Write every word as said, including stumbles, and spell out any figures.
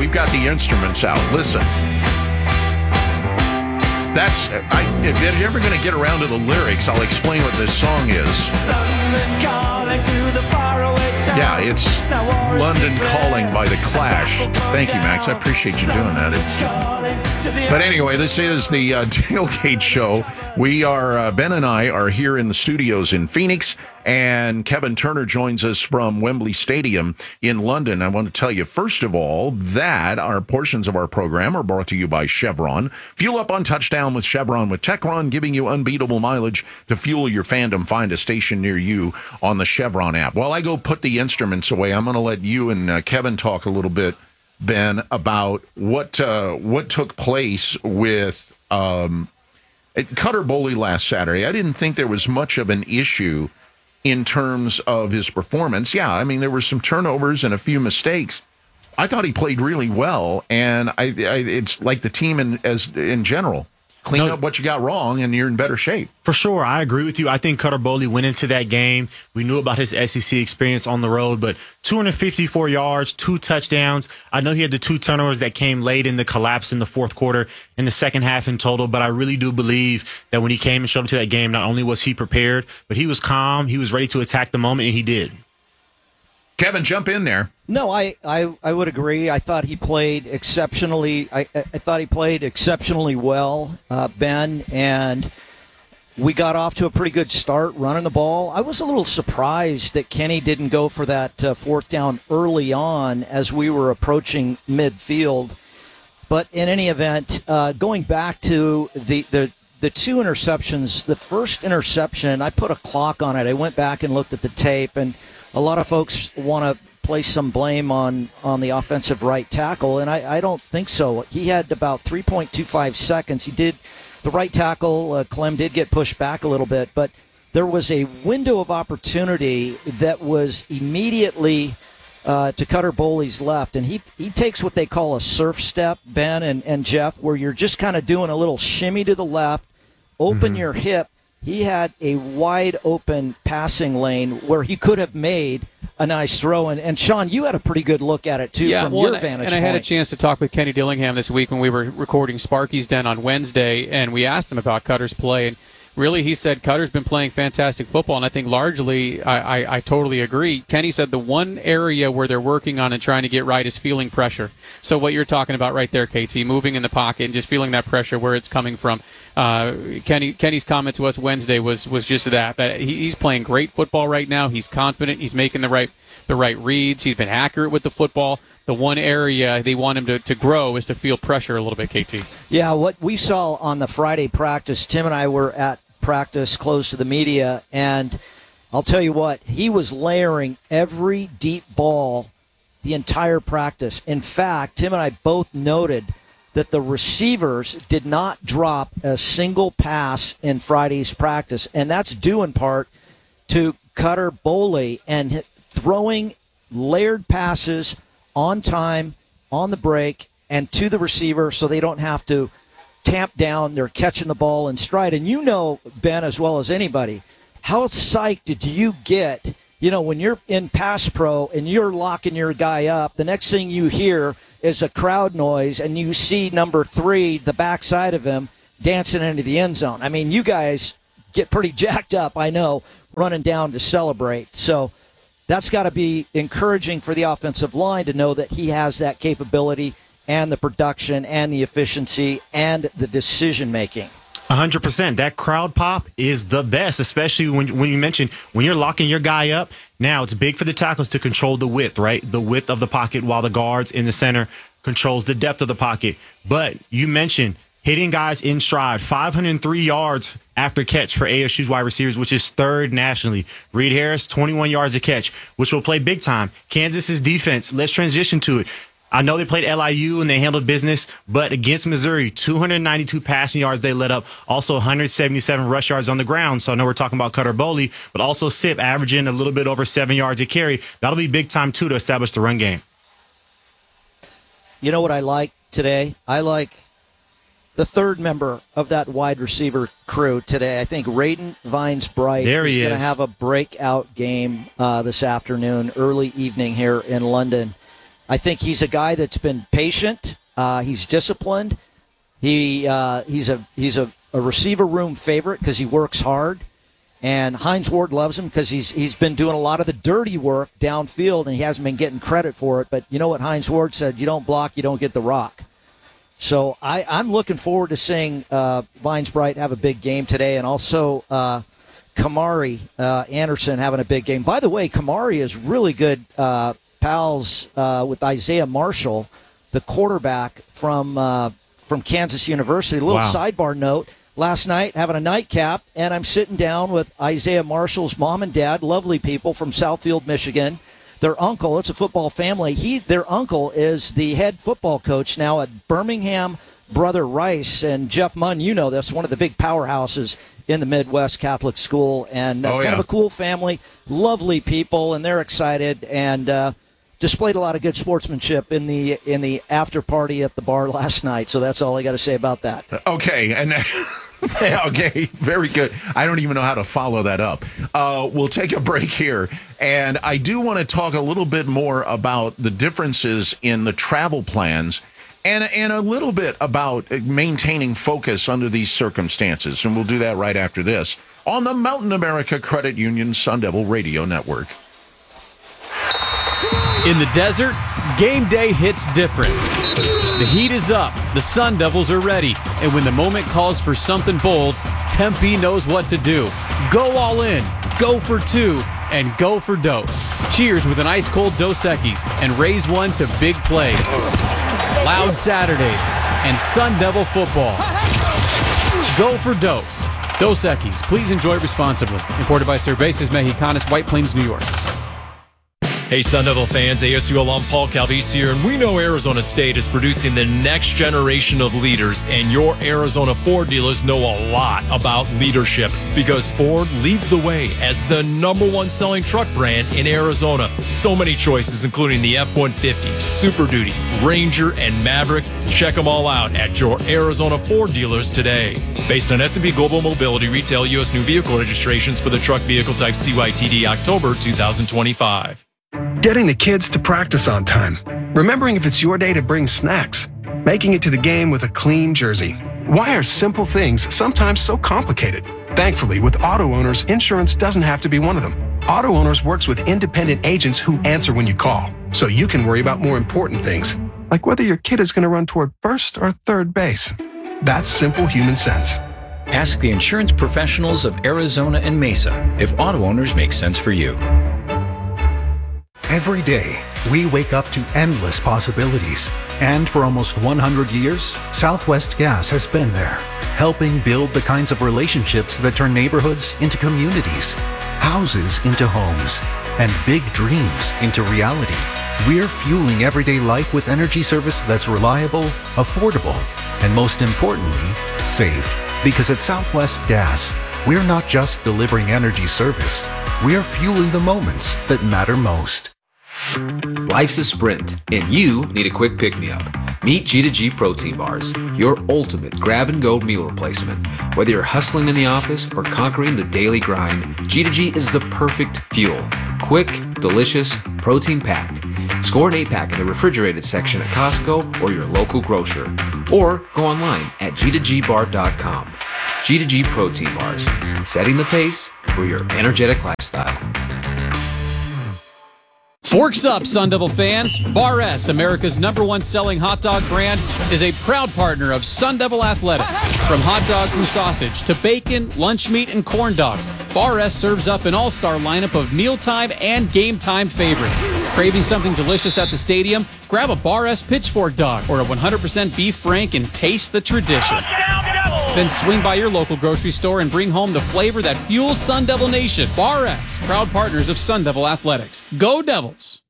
you've got the instruments out. Listen. That's, I, if you're ever going to get around to the lyrics, I'll explain what this song is. London calling to the faraway town. Yeah, it's London Calling by The Clash. Thank you, Max. I appreciate you doing that. It's, but anyway, this is the uh, Tailgate Show. We are, uh, Ben and I are here in the studios in Phoenix, and Kevin Turner joins us from Wembley Stadium in London. I want to tell you, first of all, that our portions of our program are brought to you by Chevron. Fuel up on touchdown with Chevron with Techron, giving you unbeatable mileage to fuel your fandom. Find a station near you on the Chevron app. While I go put the instruments away, I'm going to let you and uh, Kevin talk a little bit, Ben, about what uh, what took place with um, Cutter Boley last Saturday. I didn't think there was much of an issue in terms of his performance. Yeah, I mean, there were some turnovers and a few mistakes. I thought he played really well, and I, I it's like the team in as in general. Clean no, up what you got wrong, and you're in better shape. For sure, I agree with you. I think Cutter Boley went into that game. We knew about his S E C experience on the road, but two hundred fifty-four yards, two touchdowns. I know he had the two turnovers that came late in the collapse in the fourth quarter, in the second half in total, but I really do believe that when he came and showed up to that game, not only was he prepared, but he was calm, he was ready to attack the moment, and he did. Kevin, jump in there. No, I, I, I would agree. I thought he played exceptionally. I, I thought he played exceptionally well, uh, Ben, and we got off to a pretty good start running the ball. I was a little surprised that Kenny didn't go for that uh, fourth down early on as we were approaching midfield. But in any event, uh, going back to the, the the two interceptions, the first interception, I put a clock on it. I went back and looked at the tape, and a lot of folks want to place some blame on, on the offensive right tackle, and I, I don't think so. He had about three point two five seconds. He did, the right tackle, uh, Clem, did get pushed back a little bit, but there was a window of opportunity that was immediately uh, to Cutter Boley's left, and he he takes what they call a surf step, Ben and, and Jeff, where you're just kind of doing a little shimmy to the left, open mm-hmm. your hip. He had a wide open passing lane where he could have made a nice throw. And, and Sean, you had a pretty good look at it, too, yeah, from well, your and, vantage and I point. had a chance to talk with Kenny Dillingham this week when we were recording Sparky's Den on Wednesday, and we asked him about Cutter's play. And really, he said Cutter's been playing fantastic football, and I think largely I, I, I totally agree. Kenny said the one area where they're working on and trying to get right is feeling pressure. So what you're talking about right there, K T, moving in the pocket and just feeling that pressure where it's coming from. Uh, Kenny Kenny's comment to us Wednesday was was just that that he, he's playing great football right now. He's confident. He's making the right the right reads. He's been accurate with the football. The one area they want him to, to grow is to feel pressure a little bit, K T. Yeah, what we saw on the Friday practice, Tim and I were at practice close to the media, and I'll tell you what, he was layering every deep ball the entire practice. In fact, Tim and I both noted that the receivers did not drop a single pass in Friday's practice, and that's due in part to Cutter Boley and throwing layered passes on time, on the break, and to the receiver so they don't have to tamp down. They're catching the ball in stride. And you know, Ben, as well as anybody, how psyched did you get, you know, when you're in pass pro and you're locking your guy up, the next thing you hear is a crowd noise, and you see number three, the backside of him, dancing into the end zone. I mean, you guys get pretty jacked up, I know, running down to celebrate. So that's got to be encouraging for the offensive line to know that he has that capability and the production and the efficiency and the decision-making. one hundred percent. That crowd pop is the best, especially when when you mentioned when you're locking your guy up. Now, it's big for the tackles to control the width, right? The width of the pocket while the guards in the center controls the depth of the pocket. But you mentioned hitting guys in stride, five hundred three yards after catch for A S U's wide receivers, which is third nationally. Reed Harris, twenty-one yards a catch, which will play big time. Kansas's defense, let's transition to it. I know they played L I U and they handled business, but against Missouri, two hundred ninety-two passing yards they let up, also one hundred seventy-seven rush yards on the ground. So I know we're talking about Cutter Boley, but also Sip averaging a little bit over seven yards a carry. That'll be big time, too, to establish the run game. You know what I like today? I like the third member of that wide receiver crew today. I think Raiden Vines-Bright there is he going to is. have a breakout game uh, this afternoon, early evening here in London. I think he's a guy that's been patient. Uh, he's disciplined. He uh, he's a he's a, a receiver room favorite because he works hard. And Hines Ward loves him because he's he's been doing a lot of the dirty work downfield, and he hasn't been getting credit for it. But you know what Hines Ward said? You don't block, you don't get the rock. So I, I'm looking forward to seeing uh, Vines Bright have a big game today, and also uh, Kamari uh, Anderson having a big game. By the way, Kamari is really good uh, pals uh, with Isaiah Marshall, the quarterback from uh, from Kansas University. A little Wow. sidebar note. Last night, having a nightcap, and I'm sitting down with Isaiah Marshall's mom and dad, lovely people from Southfield, Michigan. Their uncle, it's a football family. He, their uncle is the head football coach now at Birmingham Brother Rice. And Jeff Munn, you know this, one of the big powerhouses in the Midwest Catholic school. And uh, Oh, kind yeah. of a cool family, lovely people, and they're excited. And uh, displayed a lot of good sportsmanship in the in the after party at the bar last night. So that's all I got to say about that. Okay, and okay, very good. I don't even know how to follow that up. Uh, we'll take a break here, and I do want to talk a little bit more about the differences in the travel plans, and and a little bit about maintaining focus under these circumstances, and we'll do that right after this on the Mountain America Credit Union Sun Devil Radio Network. In the desert, game day hits different. The heat is up, the Sun Devils are ready, and when the moment calls for something bold, Tempe knows what to do. Go all in, go for two, and go for Dos. Cheers with an ice-cold Dos Equis and raise one to big plays. Loud Saturdays and Sun Devil football. Go for Dos. Dos Equis, please enjoy responsibly. Imported by Cervezas Mexicanas, White Plains, New York. Hey, Sun Devil fans, A S U alum Paul Calvisi here, and we know Arizona State is producing the next generation of leaders, and your Arizona Ford dealers know a lot about leadership because Ford leads the way as the number one selling truck brand in Arizona. So many choices, including the F one fifty, Super Duty, Ranger, and Maverick. Check them all out at your Arizona Ford dealers today. Based on S and P Global Mobility retail U S new vehicle registrations for the truck vehicle type C Y T D October two thousand twenty-five. Getting the kids to practice on time. Remembering if it's your day to bring snacks. Making it to the game with a clean jersey. Why are simple things sometimes so complicated? Thankfully, with Auto Owners, insurance doesn't have to be one of them. Auto Owners works with independent agents who answer when you call, so you can worry about more important things, like whether your kid is going to run toward first or third base. That's simple human sense. Ask the insurance professionals of Arizona and Mesa if Auto Owners makes sense for you. Every day, we wake up to endless possibilities. And for almost one hundred years, Southwest Gas has been there, helping build the kinds of relationships that turn neighborhoods into communities, houses into homes, and big dreams into reality. We're fueling everyday life with energy service that's reliable, affordable, and most importantly, safe. Because at Southwest Gas, we're not just delivering energy service, we're fueling the moments that matter most. Life's a sprint, and you need a quick pick-me-up. Meet G two G Protein Bars, your ultimate grab-and-go meal replacement. Whether you're hustling in the office or conquering the daily grind, G two G is the perfect fuel. Quick, delicious, protein-packed. Score an eight-pack in the refrigerated section at Costco or your local grocer. Or go online at G two G bar dot com. G two G Protein Bars, setting the pace for your energetic lifestyle. Forks up, Sun Devil fans. Bar S, America's number one selling hot dog brand, is a proud partner of Sun Devil Athletics. From hot dogs and sausage to bacon, lunch meat, and corn dogs, Bar S serves up an all-star lineup of mealtime and game-time favorites. Craving something delicious at the stadium? Grab a Bar S pitchfork dog or a one hundred percent beef frank and taste the tradition. Then swing by your local grocery store and bring home the flavor that fuels Sun Devil Nation. Bar S, proud partners of Sun Devil Athletics. Go Devils!